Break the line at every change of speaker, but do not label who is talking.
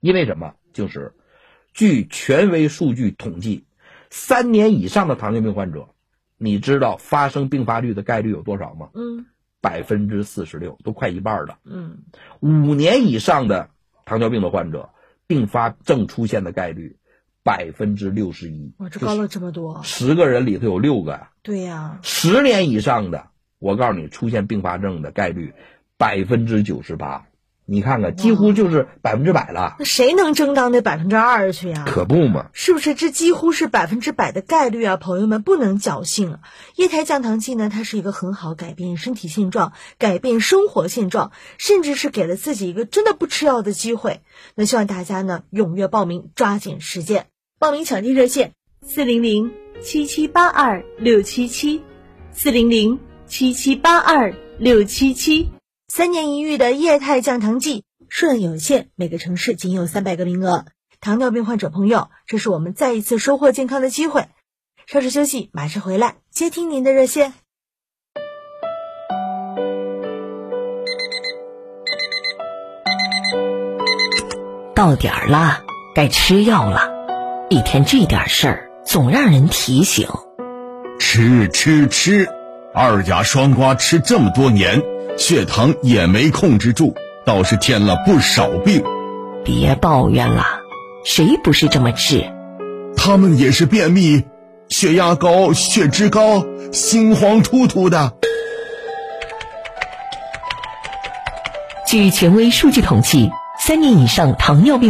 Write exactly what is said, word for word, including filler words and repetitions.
因为什么？就是据权威数据统计，三年以上的糖尿病患者，你知道发生并发率的概率有多少吗？
嗯，
百分之四十六，都快一半了。
嗯，
五年以上的糖尿病的患者，并发症出现的概率百分之六十一。
哇，这高了这么多！
十个人里头有六个呀。
对呀。
十年以上的，我告诉你，出现并发症的概率百分之九十八。你看看，几乎就是百分之百了。
那谁能争到那百分之二去呀？
可不嘛！
是不是这几乎是百分之百的概率啊？朋友们不能侥幸啊！液态降糖剂呢，它是一个很好改变身体现状、改变生活现状，甚至是给了自己一个真的不吃药的机会。那希望大家呢踊跃报名，抓紧实践。报名抢订热线：四零零七七八二六七七，四零零七七八二六七七。三年一遇的液态降糖剂，数量有限，每个城市仅有三百个名额。糖尿病患者朋友，这是我们再一次收获健康的机会。稍事休息，马上回来接听您的热线。
到点儿了，该吃药了。一天这点事儿，总让人提醒。
吃吃吃，二甲双胍吃这么多年，血糖也没控制住，倒是添了不少病。
别抱怨了，谁不是这么治？
他们也是便秘，血压高，血脂高，心慌突突的。
据权威数据统计，三年以上糖尿病